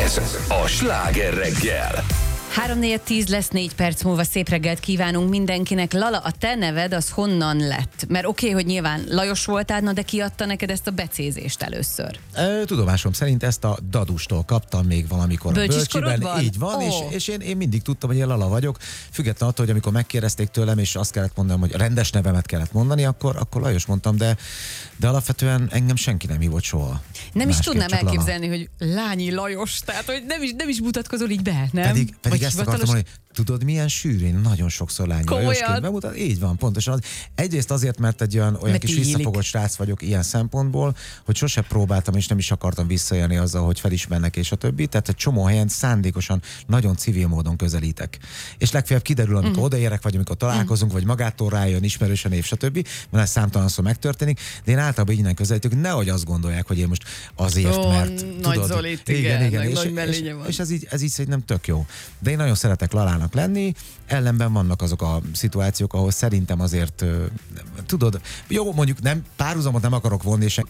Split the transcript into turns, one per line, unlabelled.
Ez a Sláger reggel.
3-4-10 lesz 4 perc múlva. Szép reggelt kívánunk mindenkinek. Lala, a te neved az honnan lett? Mert oké, hogy nyilván Lajos voltál, na de ki adta neked ezt a becézést először?
Tudomásom szerint ezt a dadustól kaptam még valamikor a bölcsiben. Így van, és én mindig tudtam, hogy én Lala vagyok. Függetlenül attól, hogy amikor megkérdezték tőlem, és azt kellett mondanom, hogy rendes nevemet kellett mondani, akkor Lajos mondtam, de alapvetően engem senki nem hívott soha.
Nem is tudnám elképzelni, hogy Lányi Lajos, tehát hogy nem is mutatkozol így be, nem?
Pedig ezt akartam mondani, tudod milyen sűrű, én nagyon sokszor Lányi Lajosként bemutat. Így van, pontosan. Egyrészt azért, mert egy olyan kis visszafogott srác vagyok ilyen szempontból, hogy sose próbáltam és nem is akartam visszaélni azzal, hogy felismernek és a többi. Tehát egy csomó helyen szándékosan nagyon civil módon közelítek. És legfeljebb kiderül, amikor odaérek, vagy amikor találkozunk, vagy magától rájön ismerősen és a többi, mert ez számtalanszor megtörténik, de én általában innen közelítök, nehogy azt gondolják, hogy én most azért, mert
nagy
tudod,
Zolit,
igen,
és
ez így szerintem tök jó. De én nagyon szeretek Lalának lenni, ellenben vannak azok a szituációk, ahol szerintem azért tudod, jó, mondjuk nem, párhuzamot nem akarok vonni, és